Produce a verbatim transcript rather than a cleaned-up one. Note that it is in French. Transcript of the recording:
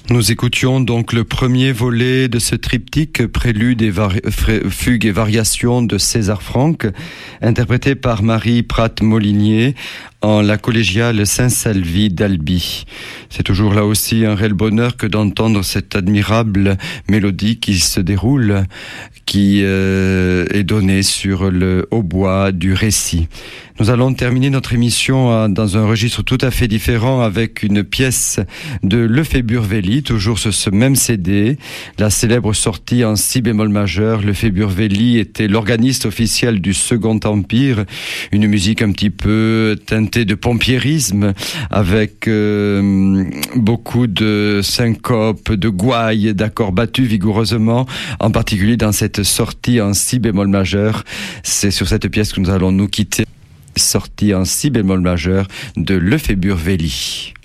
Nous écoutions donc le premier volet de ce triptyque, prélude et vari- fugue et variations de César Franck, interprété par Marie Prat-Molinier en la collégiale Saint-Salvi d'Albi. C'est toujours là aussi un réel bonheur que d'entendre cette admirable mélodie qui se déroule, qui euh, est donnée sur le hautbois du récit. Nous allons terminer notre émission dans un registre tout à fait différent avec une pièce de Lefebvre-Wely, toujours sur ce même C D, la célèbre sortie en si bémol majeur. Lefebvre-Wely était l'organiste officiel du Second Empire, une musique un petit peu teintée de pompierisme, avec euh, beaucoup de syncopes, de gouailles, d'accords battus vigoureusement, en particulier dans cette sortie en si bémol majeur. C'est sur cette pièce que nous allons nous quitter. Sortie en si bémol majeur de Lefebvre-Wely.